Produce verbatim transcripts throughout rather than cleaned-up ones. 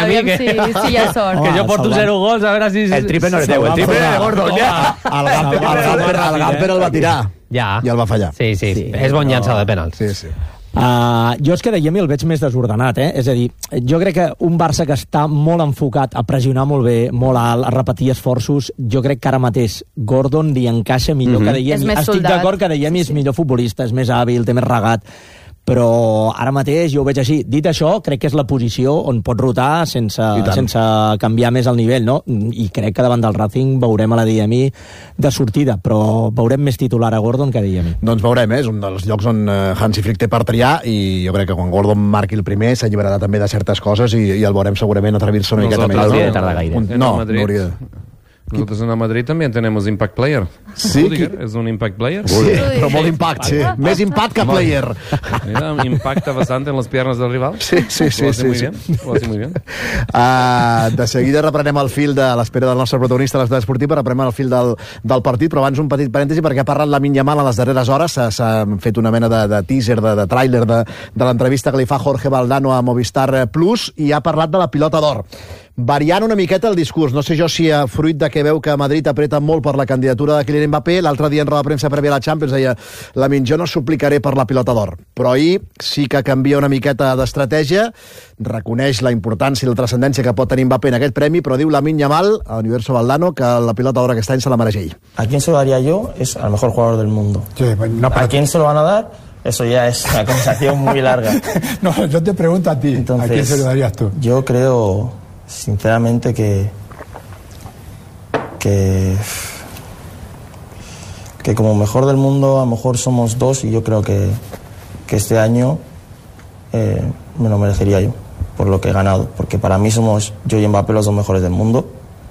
a mi, que... si hi ha sort. Que jo porto zero gols, a veure si... El triple no és teu, el triple és de Gordon. El Gamper el va tirar ja. i el va fallar. Sí, sí, sí. És bon llançador de penals. Sí, sí. Uh, jo és que de Yemi el veig més desordenat, eh? És a dir, jo crec que un Barça que està molt enfocat a pressionar molt bé, molt alt, a repetir esforços, jo crec que ara mateix Gordon li encaixa millor mm-hmm. que de Yemi. Estic d'acord que de Yemi sí, sí. és millor futbolista, és més hàbil, té més regat, però ara mateix jo ho veig així. Dit això, crec que és la posició on pot rotar sense, sense canviar més el nivell, no? I crec que davant del Racing veurem a la Diemi de sortida, però veurem més titular a Gordon que a Diemi. Doncs veurem, eh? És un dels llocs on Hansi Flick té per triar, i jo crec que quan Gordon marqui el primer s'alliberarà també de certes coses i, i el veurem segurament atrevir-se una miqueta més. No hauria de tardar gaire. Un, no, no hauria de... Nosotros en Madrid también tenemos Impact Player. Sí, Rudiger es un Impact Player. Sí, però molt impact, sí. Més impact que player. Mira, impacta bastante en les piernas del rival. Sí, sí, sí. Lo hace sí, muy sí. bien. Lo hace muy bien. Uh, de seguida reprenem el fil de l'espera del nostre protagonista a l'Estat Esportiva, reprenem el fil del, del partit, però abans un petit parèntesi perquè ha parlat Lamine Yamal a les darreres hores, s'ha fet una mena de, de teaser, de, de tràiler de, de l'entrevista que li fa Jorge Valdano a Movistar Plus, i ha parlat de la pilota d'or. Variant una miqueta el discurs, no sé jo si a fruit de que veu que Madrid apreta molt per la candidatura de Kylian Mbappé, l'altre dia en roda de premsa prèvia a la Champions deia Lamine, jo no suplicaré per la pilota d'or, però ahir sí que canvia una miqueta d'estratègia, reconeix la importància i la transcendència que pot tenir Mbappé en aquest premi, però diu Lamine Yamal a Universo Valdano que la pilota d'or aquest any se la mereix ell. ¿A quién se lo daría yo? Es al mejor jugador del mundo. Sí, pues no, ¿A quién se lo van a dar? Eso ya es una conversación muy larga. No, yo te pregunto a ti, Entonces, ¿a quién se lo darías tú? Yo creo, sinceramente, que que que como mejor del mundo a lo mejor somos dos, y yo creo que, que este año eh, me lo merecería yo por lo que he ganado, porque para mí somos yo y Mbappé los dos mejores del mundo,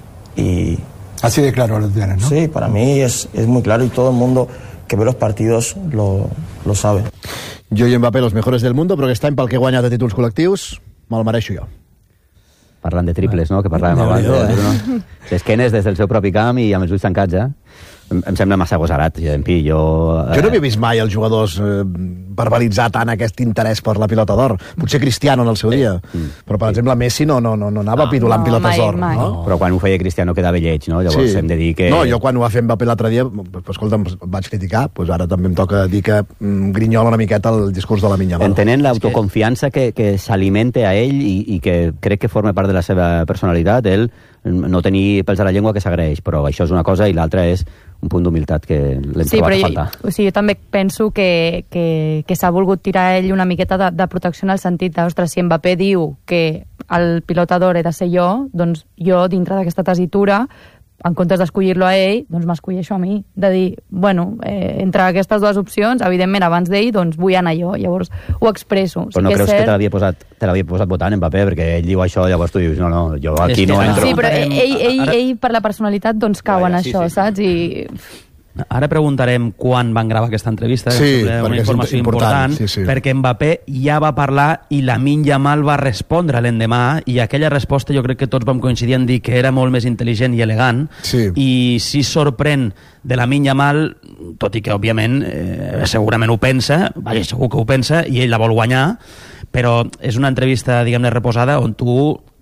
y así de claro lo tienes, ¿no? Sí, para mí es, es muy claro, y todo el mundo que ve los partidos lo, lo sabe. Jo i Mbappé, los mejores del mundo, però aquest any pel que he guanyat de títols col·lectius me'l mereixo jo. Parlant de triples, no?, que parlàvem abans. Eh? No? L'esquenes des del seu propi camp i amb els ulls tancats, eh? Em, em sembla massa agosarat, jo, jo... Eh... Jo no havia vist mai els jugadors eh, verbalitzar tant aquest interès per la pilota d'or. Potser Cristiano en el seu dia, mm. però per exemple Messi no, no, no, no anava no, pidolant no, pilotes d'or. No? No. Però quan ho feia Cristiano quedava lleig, no? Llavors sí. hem de dir que... No, jo quan ho va fer Mbappé l'altre dia, pues, escolta'm, vaig criticar, pues ara també em toca dir que mm, grinyola una miqueta el discurs de Lamine Yamal. Entenent l'autoconfiança que, que s'alimenta a ell i, i que crec que forma part de la seva personalitat, ell no tenir pels a la llengua que s'agraeix, però això és una cosa i l'altra és un punt d'humilitat que l'hem sí, trobat a jo, faltar. O sigui, jo també penso que, que, que s'ha volgut tirar ell una miqueta de, de protecció en el sentit de, ostres, si Mbappé diu que el pilota d'or he de ser jo, doncs jo, dintre d'aquesta tessitura, en comptes d'escollir-lo a ell, doncs m'escolleixo a mi. De dir, bueno, eh, entre aquestes dues opcions, evidentment, abans d'ell, doncs vull anar jo. Llavors, ho expresso. Però sí no que creus cert... que te l'havia posat, te l'havia posat votant Mbappé, perquè ell diu això, llavors tu dius, no, no, jo aquí no entro. Sí, però ell, ell, ell per la personalitat, doncs cau en això, sí, sí. saps? I... Ara preguntarem quan van gravar aquesta entrevista, sí, una informació important, important sí, sí. perquè Mbappé ja va parlar i Lamine Yamal va respondre l'endemà, i aquella resposta jo crec que tots vam coincidir en dir que era molt més intel·ligent i elegant, sí. i si sorprèn de Lamine Yamal, tot i que òbviament eh, segurament ho pensa, vaja, segur que ho pensa i ell la vol guanyar, però és una entrevista, diguem-ne, reposada on tu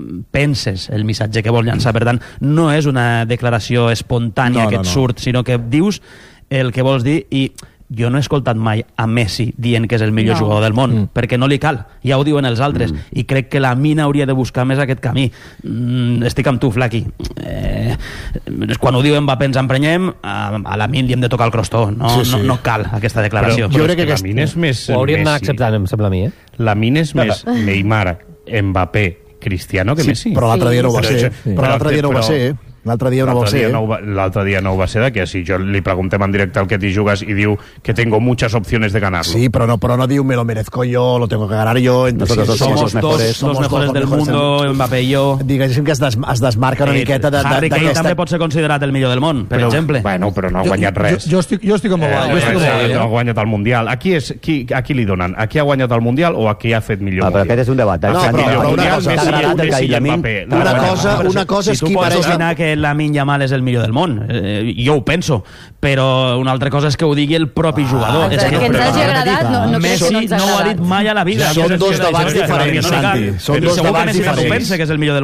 penses el missatge que vols llançar. Per tant, no és una declaració espontània no, que et no, no. surt, sinó que dius el que vols dir. I jo no he escoltat mai a Messi dient que és el millor no. jugador del món, mm. perquè no li cal, ja ho diuen els altres, mm. i crec que la mina hauria de buscar més aquest camí. Mm, estic amb tu, Flaqui. Eh, quan ho diu Mbappé ens emprenyem, a, a la mina li hem de tocar el crostó, no, sí, sí. no, no cal aquesta declaració. Però, però jo crec que, que la mina és més... Ho hauríem d'anar acceptant, em sembla a mi, eh? La mina és més Neymar, Mbappé, Cristiano que sí, Messi. Però l'altre dia no ho va ser. Sí. Però l'altre dia no ho va ser, eh? L'altre dia no ho va ser. L'altre dia no ho va ser, de que si jo li preguntem en directe al que t'hi jugues i diu que tengo muchas opciones de ganarlo. Sí, però no, però no diu me lo merezco yo, lo tengo que ganar yo. Nosotros sí, somos, somos dos, mejores, los mejores dos, del mejores mundo, del... Mbappé i jo. Diguéssim que es, des, es desmarca una eh, miqueta de, Harry de, Kane també pot ser considerat el millor del món, per però, exemple. Bueno, però no ha guanyat res. Jo, jo, estic, jo estic amb Oval. Eh, eh, no ha guanyat el Mundial. A qui, és, qui, a qui li donen? A qui ha guanyat el Mundial o a qui ha fet millor? Ah, però aquest és un debat. No, però, però una cosa, una cosa, una cosa és qui mereix... Si tu pots opinar que Lamine Yamal és el millor del món, eh, jo ho penso, però una altra cosa és que ho digui el propi jugador. Ah, és que, que ens hagi agradat, no, no Messi no, no ho ha dit mai a la vida. Són dos debats diferents, Santi. Són dos debats diferents. Segur que Messi no pensa que és el millor del